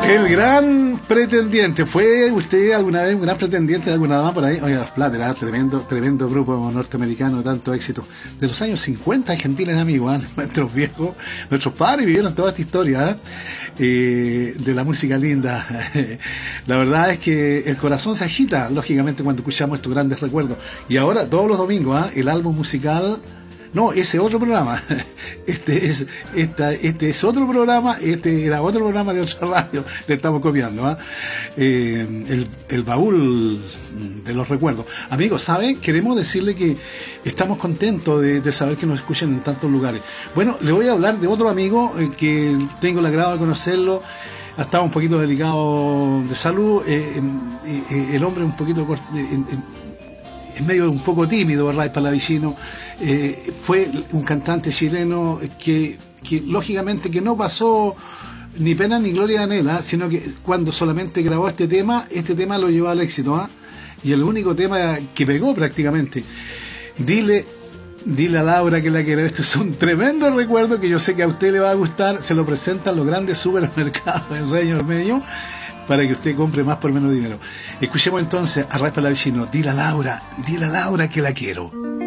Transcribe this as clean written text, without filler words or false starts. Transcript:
El gran pretendiente. ¿Fue usted alguna vez un gran pretendiente de alguna dama por ahí? Oiga, los Platters, tremendo grupo norteamericano de tanto éxito. De los años 50, gentiles amigos, nuestros viejos, nuestros padres vivieron toda esta historia de la música linda. La verdad es que el corazón se agita, lógicamente, cuando escuchamos estos grandes recuerdos. Y ahora, todos los domingos, el álbum musical... No, ese otro programa. Este es otro programa. Este era otro programa de otra radio. Le estamos copiando. El baúl de los recuerdos. Amigos, ¿saben? Queremos decirle que estamos contentos de saber que nos escuchan en tantos lugares. Bueno, le voy a hablar de otro amigo que tengo el agrado de conocerlo. Ha estado un poquito delicado de salud. El hombre un poquito... es medio un poco tímido, ¿verdad? Palavicino. Fue un cantante chileno que lógicamente que no pasó ni pena ni gloria en él, sino que cuando solamente grabó este tema lo llevó al éxito, y el único tema que pegó prácticamente. Dile a Laura que la quiero. Este es un tremendo recuerdo que yo sé que a usted le va a gustar. Se lo presentan los grandes supermercados en Reino Medio, para que usted compre más por menos dinero. Escuchemos entonces a Ray Palavicino. Dile a Laura que la quiero.